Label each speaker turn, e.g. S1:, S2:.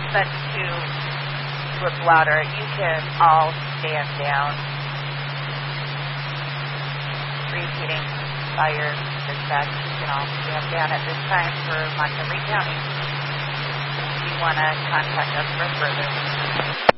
S1: but to look louder, you can all stand down. Repeating fire dispatch, you can all stand down at this time for Montgomery County. If you want to contact us for further.